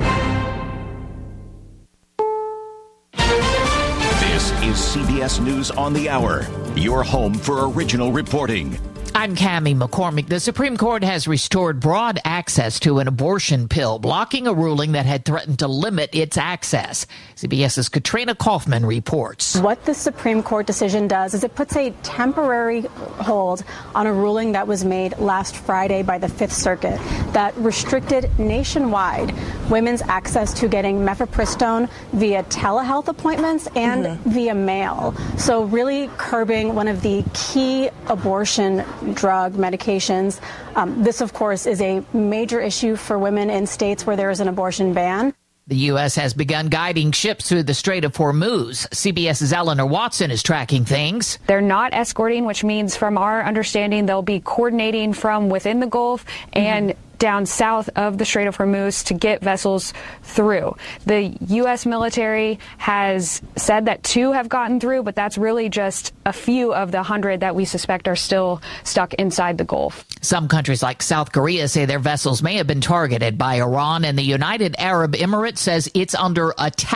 This is C B S News on the Hour, your home for original reporting. I'm Cammie McCormick. The Supreme Court has restored broad access to an abortion pill, blocking a ruling that had threatened to limit its access. CBS's Katrina Kaufman reports. What the Supreme Court decision does is it puts a temporary hold on a ruling that was made last Friday by the Fifth Circuit that restricted nationwide women's access to getting mifepristone via telehealth appointments and mm-hmm. via mail. So really curbing one of the key abortion drug medications. Um, this, of course, is a major issue for women in states where there is an abortion ban. The U S has begun guiding ships through the Strait of Hormuz. CBS's Eleanor Watson is tracking things. They're not escorting, which means from our understanding, they'll be coordinating from within the Gulf and mm-hmm. down south of the Strait of Hormuz to get vessels through. The U S military has said that two have gotten through, but that's really just a few of the hundred that we suspect are still stuck inside the Gulf. Some countries like South Korea say their vessels may have been targeted by Iran, and the United Arab Emirates says it's under attack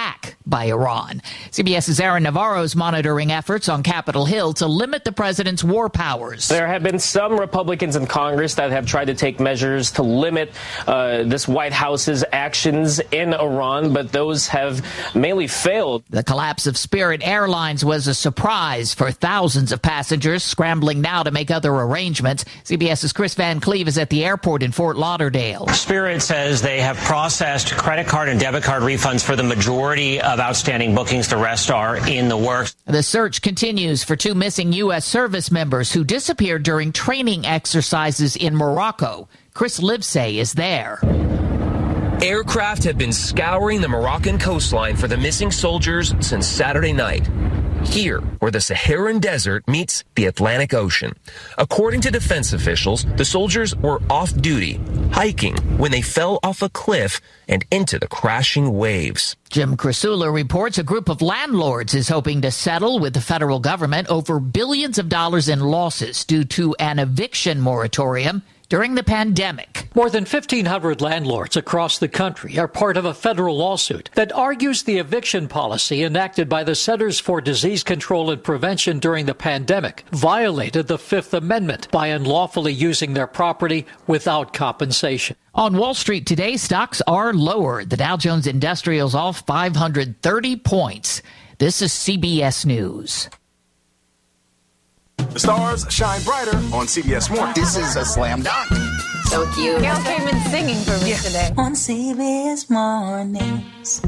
by Iran. CBS's Aaron Navarro is monitoring efforts on Capitol Hill to limit the president's war powers. There have been some Republicans in Congress that have tried to take measures to limit uh, this White House's actions in Iran, but those have mainly failed. The collapse of Spirit Airlines was a surprise for thousands of passengers scrambling now to make other arrangements. CBS's Chris Van Cleve is at the airport in Fort Lauderdale. Spirit says they have processed credit card and debit card refunds for the majority of outstanding bookings. The rest are in the works. The search continues for two missing U S service members who disappeared during training exercises in Morocco. Chris Livesay is there. Aircraft have been scouring the Moroccan coastline for the missing soldiers since Saturday night. Here, where the Saharan Desert meets the Atlantic Ocean. According to defense officials, the soldiers were off-duty, hiking, when they fell off a cliff and into the crashing waves. Jim Krasula reports a group of landlords is hoping to settle with the federal government over billions of dollars in losses due to an eviction moratorium during the pandemic. More than fifteen hundred landlords across the country are part of a federal lawsuit that argues the eviction policy enacted by the Centers for Disease Control and Prevention during the pandemic violated the Fifth Amendment by unlawfully using their property without compensation. On Wall Street today, stocks are lower. The Dow Jones Industrial's off five hundred thirty points. This is C B S News. The stars shine brighter on C B S Morning. This is a slam dunk. So cute. Gail came in singing for me yeah. today. On C B S Mornings.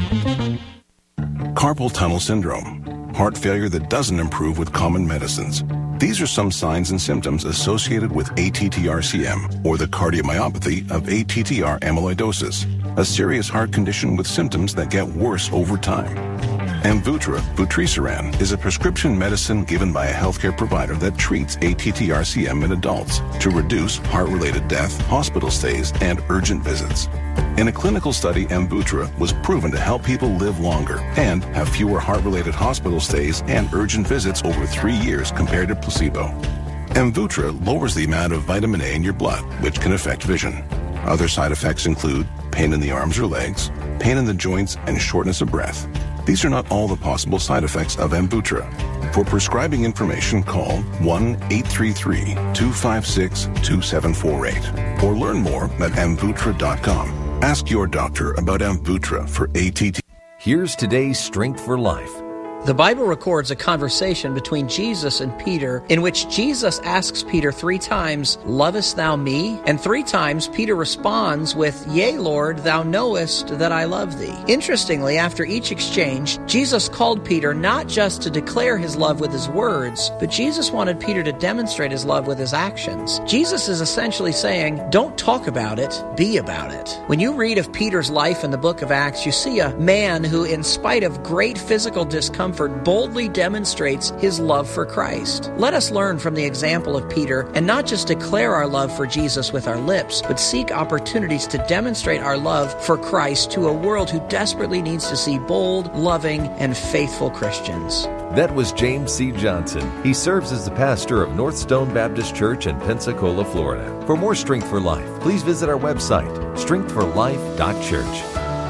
Carpal tunnel syndrome. Heart failure that doesn't improve with common medicines. These are some signs and symptoms associated with A T T R C M, or the cardiomyopathy of A T T R amyloidosis, a serious heart condition with symptoms that get worse over time. Amvuttra, vutrisiran, is a prescription medicine given by a healthcare provider that treats A T T R C M in adults to reduce heart-related death, hospital stays, and urgent visits. In a clinical study, Amvuttra was proven to help people live longer and have fewer heart-related hospital stays and urgent visits over three years compared to placebo. Amvuttra lowers the amount of vitamin A in your blood, which can affect vision. Other side effects include pain in the arms or legs, pain in the joints, and shortness of breath. These are not all the possible side effects of Amvuttra. For prescribing information, call one eight three three, two five six, two seven four eight or learn more at amvuttra dot com. Ask your doctor about Amvuttra for A T T. Here's today's Strength for Life. The Bible records a conversation between Jesus and Peter in which Jesus asks Peter three times, "Lovest thou me?" And three times Peter responds with, "Yea, Lord, thou knowest that I love thee." Interestingly, after each exchange, Jesus called Peter not just to declare his love with his words, but Jesus wanted Peter to demonstrate his love with his actions. Jesus is essentially saying, don't talk about it, be about it. When you read of Peter's life in the book of Acts, you see a man who, in spite of great physical discomfort, boldly demonstrates his love for Christ. Let us learn from the example of Peter and not just declare our love for Jesus with our lips, but seek opportunities to demonstrate our love for Christ to a world who desperately needs to see bold, loving, and faithful Christians. That was James C. Johnson. He serves as the pastor of North Stone Baptist Church in Pensacola, Florida. For more Strength for Life, please visit our website, strength for life dot church.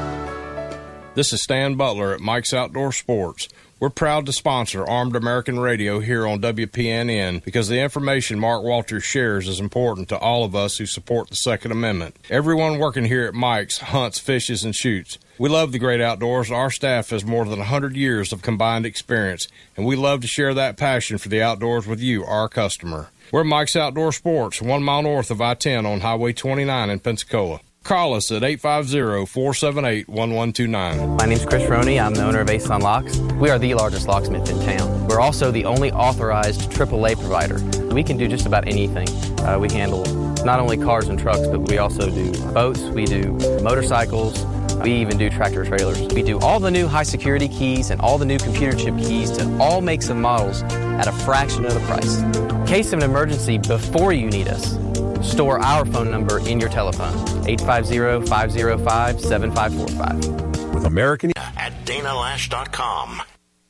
This is Stan Butler at Mike's Outdoor Sports. We're proud to sponsor Armed American Radio here on W P N N because the information Mark Walters shares is important to all of us who support the Second Amendment. Everyone working here at Mike's hunts, fishes, and shoots. We love the great outdoors. Our staff has more than one hundred years of combined experience, and we love to share that passion for the outdoors with you, our customer. We're Mike's Outdoor Sports, one mile north of I ten on Highway twenty-nine in Pensacola. Call us at eight five zero, four seven eight, one one two nine. My name's Chris Roney. I'm the owner of Ace on Locks. We are the largest locksmith in town. We're also the only authorized triple A provider. We can do just about anything. Uh, we handle not only cars and trucks, but we also do boats. We do motorcycles. We even do tractor trailers. We do all the new high security keys and all the new computer chip keys to all makes and models at a fraction of the price. In case of an emergency before you need us, store our phone number in your telephone, eight five zero, five zero five, seven five four five. With American at dana lash dot com.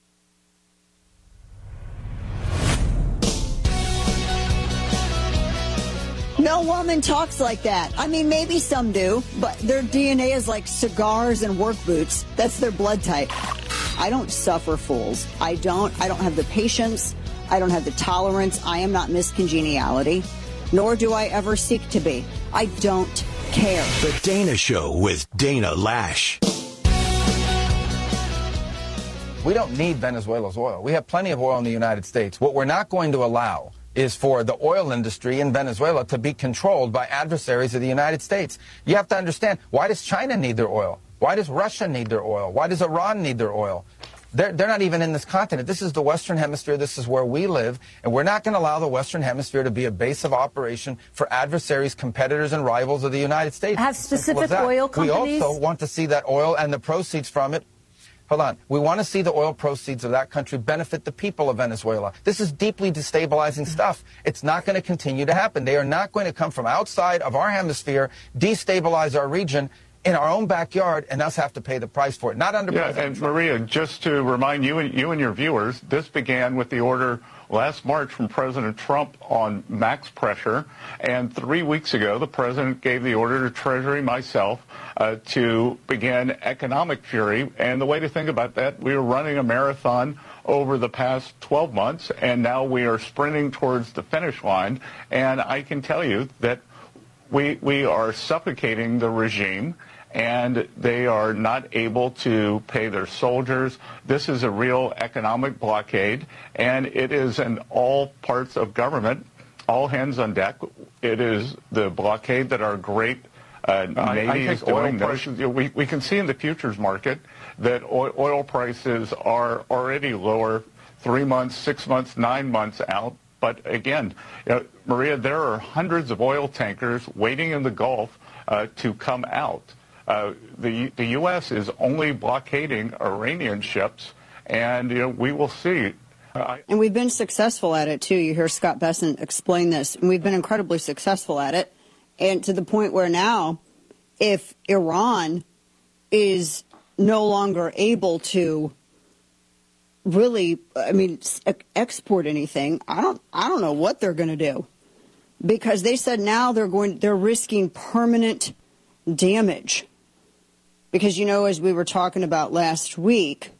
No woman talks like that. I mean, maybe some do, but their D N A is like cigars and work boots. That's their blood type. I don't suffer fools. I don't. I don't have the patience. I don't have the tolerance. I am not Miss Congeniality, nor do I ever seek to be. I don't care. The Dana Show with Dana Lash. We don't need Venezuela's oil. We have plenty of oil in the United States. What we're not going to allow is for the oil industry in Venezuela to be controlled by adversaries of the United States. You have to understand, why does China need their oil? Why does Russia need their oil? Why does Iran need their oil? They're, they're not even in this continent. This is the Western Hemisphere. This is where we live. And we're not going to allow the Western Hemisphere to be a base of operation for adversaries, competitors, and rivals of the United States. Have specific oil companies? We also want to see that oil and the proceeds from it. Hold on. We want to see the oil proceeds of that country benefit the people of Venezuela. This is deeply destabilizing stuff. It's not going to continue to happen. They are not going to come from outside of our hemisphere, destabilize our region in our own backyard, and us have to pay the price for it. Not under yeah, President and Trump. Maria, just to remind you and you and your viewers, this began with the order last March from President Trump on max pressure, and three weeks ago the president gave the order to Treasury, myself, uh, to begin economic fury. And the way to think about that, we were running a marathon over the past twelve months, and now we are sprinting towards the finish line. And I can tell you that we we are suffocating the regime, and they are not able to pay their soldiers. This is a real economic blockade, and it is in all parts of government, all hands on deck. It is the blockade that our great uh, Navy is doing. Prices, you know, we, we can see in the futures market that oil, oil prices are already lower three months, six months, nine months out. But again, you know, Maria, there are hundreds of oil tankers waiting in the Gulf uh, to come out. Uh, the the U S is only blockading Iranian ships, and you know, we will see. Uh, and we've been successful at it, too. You hear Scott Bessent explain this. And we've been incredibly successful at it. And to the point where now, if Iran is no longer able to really, I mean, export anything, I don't, I don't know what they're going to do. Because they said now they're going, they're risking permanent damage. Because, you know, as we were talking about last week,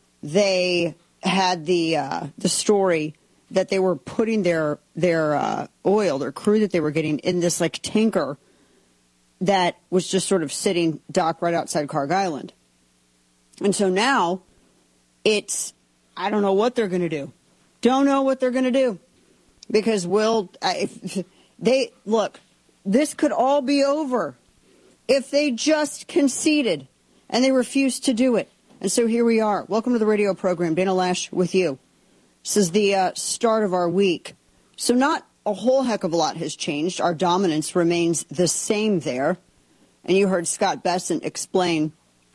they had the uh, the story that they were putting their their uh, oil, their crude that they were getting in this like tanker that was just sort of sitting docked right outside Carg Island. And so now it's, I don't know what they're going to do. Don't know what they're going to do. Because we'll, if they, look, this could all be over if they just conceded, and they refused to do it. And so here we are. Welcome to the radio program. Dana Lash with you. This is the uh, start of our week. So not a whole heck of a lot has changed. Our dominance remains the same there. And you heard Scott Bessent explain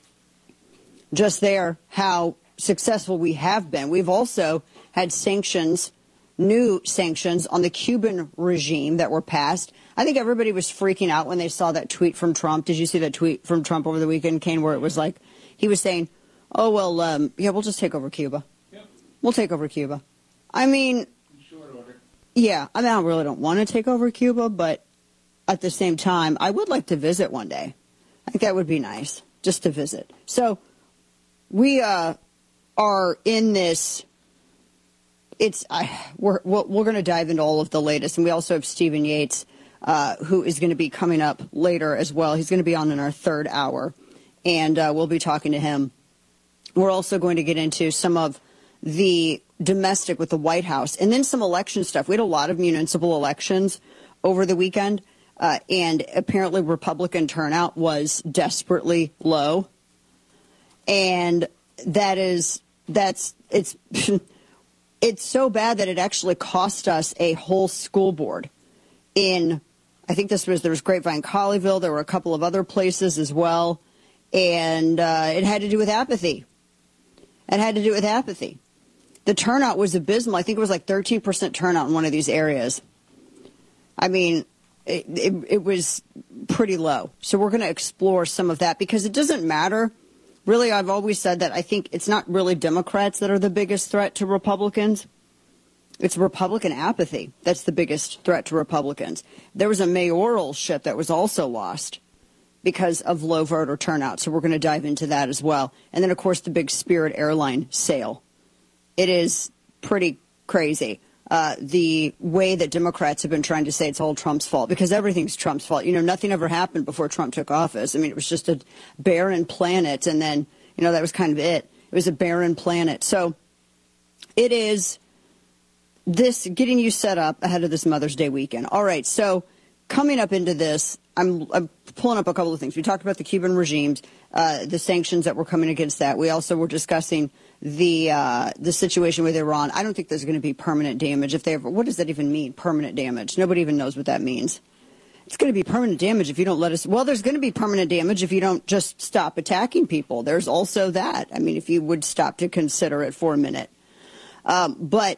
just there how successful we have been. We've also had sanctions, new sanctions on the Cuban regime that were passed. I think everybody was freaking out when they saw that tweet from Trump. Did you see that tweet from Trump over the weekend, Kane, where it was like, he was saying, oh, well, um, yeah, we'll just take over Cuba. Yep. We'll take over Cuba. I mean, short order. Yeah, I mean, I really don't want to take over Cuba, but at the same time, I would like to visit one day. I think that would be nice, just to visit. So we uh, are in this. It's I, we're we're going to dive into all of the latest, and we also have Stephen Yates, uh, who is going to be coming up later as well. He's going to be on in our third hour, and uh, we'll be talking to him. We're also going to get into some of the domestic with the White House, and then some election stuff. We had a lot of municipal elections over the weekend, uh, and apparently Republican turnout was desperately low, and that is that's it's. It's so bad that it actually cost us a whole school board in, I think this was, there was Grapevine, Colleyville. There were a couple of other places as well. And uh, it had to do with apathy. It had to do with apathy. The turnout was abysmal. I think it was like thirteen percent turnout in one of these areas. I mean, it, it, it was pretty low. So we're going to explore some of that because it doesn't matter. Really, I've always said that I think it's not really Democrats that are the biggest threat to Republicans. It's Republican apathy that's the biggest threat to Republicans. There was a mayoralship that was also lost because of low voter turnout. So we're going to dive into that as well. And then, of course, the big Spirit airline sale. It is pretty crazy. Uh, the way that Democrats have been trying to say it's all Trump's fault, because everything's Trump's fault. You know, nothing ever happened before Trump took office. I mean, it was just a barren planet. And then, you know, that was kind of it. It was a barren planet. So it is this getting you set up ahead of this Mother's Day weekend. All right. So coming up into this, I'm, I'm pulling up a couple of things. We talked about the Cuban regimes, uh, the sanctions that were coming against that. We also were discussing the uh, the situation with Iran. I don't think there's going to be permanent damage. If they ever, what does that even mean, permanent damage? Nobody even knows what that means. It's going to be permanent damage if you don't let us. Well, there's going to be permanent damage if you don't just stop attacking people. There's also that. I mean, if you would stop to consider it for a minute. Um, but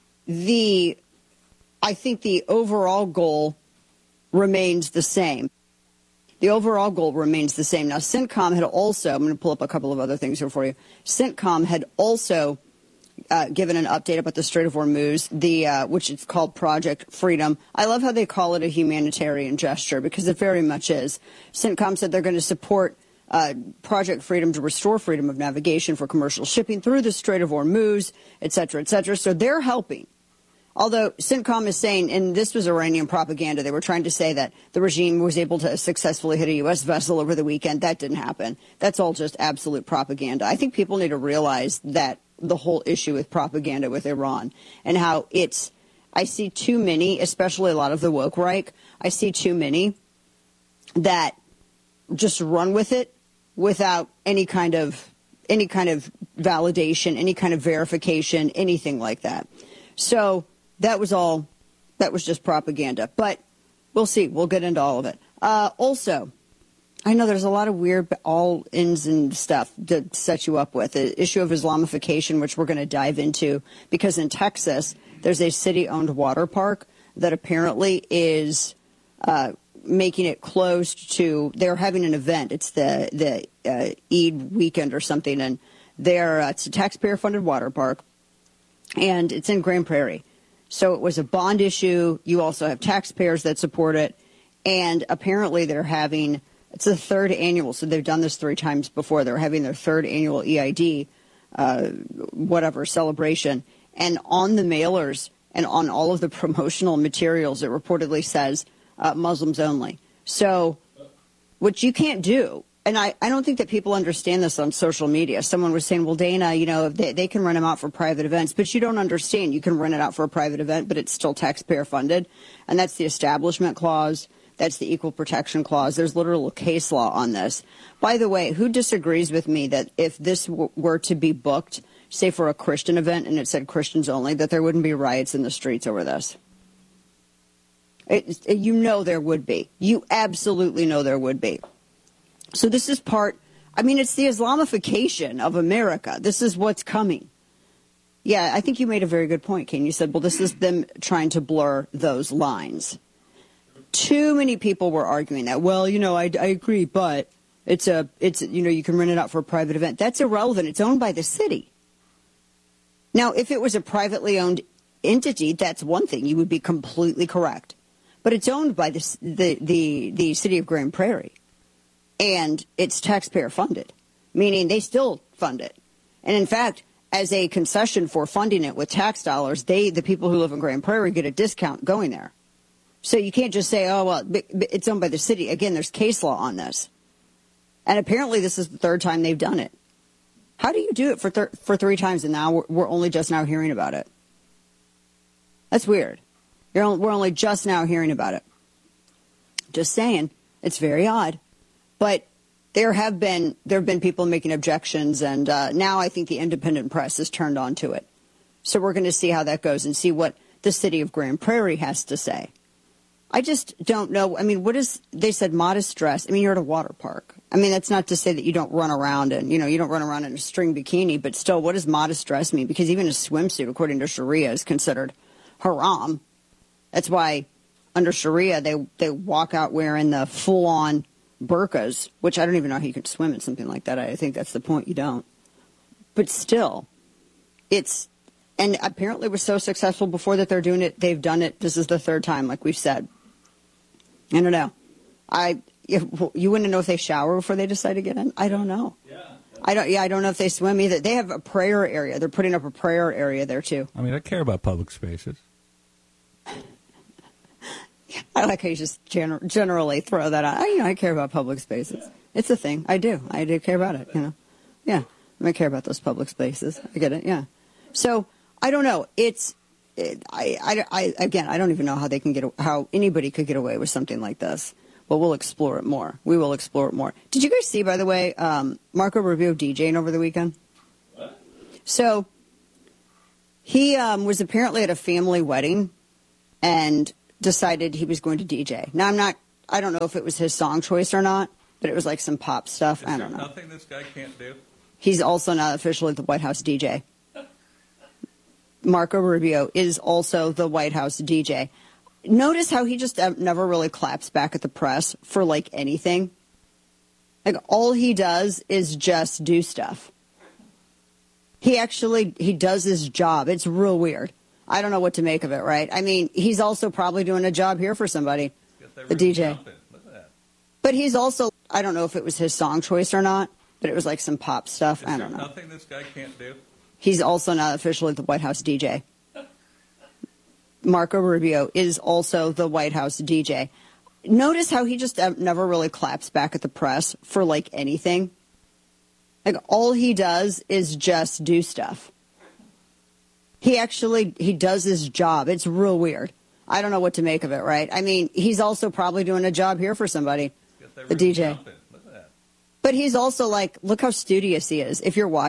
the, I think the overall goal remains the same. The overall goal remains the same. Now, CENTCOM had also, I'm going to pull up a couple of other things here for you. CENTCOM had also uh, given an update about the Strait of Hormuz, the uh, which is called Project Freedom. I love how they call it a humanitarian gesture, because it very much is. CENTCOM said they're going to support uh, Project Freedom to restore freedom of navigation for commercial shipping through the Strait of Hormuz, et cetera, et cetera. So they're helping. Although CENTCOM is saying, and this was Iranian propaganda, they were trying to say that the regime was able to successfully hit a U S vessel over the weekend. That didn't happen. That's all just absolute propaganda. I think people need to realize that the whole issue with propaganda with Iran and how it's, I see too many, especially a lot of the woke Reich, I see too many that just run with it without any kind of, any kind of validation, any kind of verification, anything like that. So that was all, that was just propaganda. But we'll see. We'll get into all of it. Uh, also, I know there's a lot of weird all-ins and stuff to set you up with. The issue of Islamification, which we're going to dive into, because in Texas, there's a city-owned water park that apparently is uh, making it closed to, they're having an event. It's the, the uh, Eid weekend or something, and they're, uh, it's a taxpayer-funded water park. And it's in Grand Prairie. So it was a bond issue. You also have taxpayers that support it. And apparently they're having, it's the third annual, so they've done this three times before. They're having their third annual E I D, uh, whatever, celebration. And on the mailers and on all of the promotional materials, it reportedly says uh, Muslims only. So, which you can't do. And I, I don't think that people understand this on social media. Someone was saying, well, Dana, you know, they, they can rent them out for private events. But you don't understand. You can rent it out for a private event, but it's still taxpayer funded. And that's the Establishment Clause. That's the Equal Protection Clause. There's literal case law on this. By the way, who disagrees with me that if this w- were to be booked, say for a Christian event, and it said Christians only, that there wouldn't be riots in the streets over this? It, it, you know there would be. You absolutely know there would be. So this is part, I mean, it's the Islamification of America. This is what's coming. Yeah, I think you made a very good point, Kane. You said, well, this is them trying to blur those lines. Too many people were arguing that. Well, you know, I, I agree, but it's a, it's, you know, you can rent it out for a private event. That's irrelevant. It's owned by the city. Now, if it was a privately owned entity, that's one thing. You would be completely correct. But it's owned by the, the, the, the city of Grand Prairie. And it's taxpayer funded, meaning they still fund it. And in fact, as a concession for funding it with tax dollars, they, the people who live in Grand Prairie, get a discount going there. So you can't just say, oh, well, it's owned by the city. Again, there's case law on this. And apparently this is the third time they've done it. How do you do it for thir- for three times and now we're, we're only just now hearing about it? That's weird. You're only, we're only just now hearing about it. Just saying, it's very odd. But there have been there have been people making objections, and uh, now I think the independent press is turned on to it. So we're going to see how that goes and see what the city of Grand Prairie has to say. I just don't know. I mean, what is, they said modest dress. I mean, you're at a water park. I mean, that's not to say that you don't run around and, you know, you don't run around in a string bikini, but still, what does modest dress mean? Because even a swimsuit, according to Sharia, is considered haram. That's why under Sharia, they, they walk out wearing the full-on burqas, which I don't even know how you could swim in something like that. I think that's the point. You don't. But still, it's, and apparently it was so successful before that they're doing it. They've done it. This is the third time, like we've said. I don't know. I you, you wouldn't know if they shower before they decide to get in. I don't know. Yeah. I don't. Yeah, I don't know if they swim either. They have a prayer area. They're putting up a prayer area there too. I mean, I care about public spaces. I like how you just gener- generally throw that out. I, you know, I care about public spaces. Yeah. It's a thing. I do. I do care about it. You know. Yeah, I care about those public spaces. I get it. Yeah. So I don't know. It's. It, I, I, I. Again, I don't even know how they can get. How anybody could get away with something like this. But we'll explore it more. We will explore it more. Did you guys see, by the way, um, Marco Rubio DJing over the weekend? What? So he um, was apparently at a family wedding and decided he was going to D J. Now, I'm not, I don't know if it was his song choice or not, but it was like some pop stuff. Is I don't there know. Nothing this guy can't do? He's also not officially the White House D J. Marco Rubio is also the White House D J. Notice how he just never really claps back at the press for, like, anything. Like, all he does is just do stuff. He actually, he does his job. It's real weird. I don't know what to make of it, right? I mean, he's also probably doing a job here for somebody, the D J. But he's also, I don't know if it was his song choice or not, but it was like some pop stuff. Is I don't know. Nothing this guy can't do? He's also not officially the White House D J. Marco Rubio is also the White House D J. Notice how he just never really claps back at the press for, like, anything. Like, all he does is just do stuff. He actually, he does his job. It's real weird. I don't know what to make of it, right? I mean, he's also probably doing a job here for somebody, the D J. But he's also like, look how studious he is. If you're watching.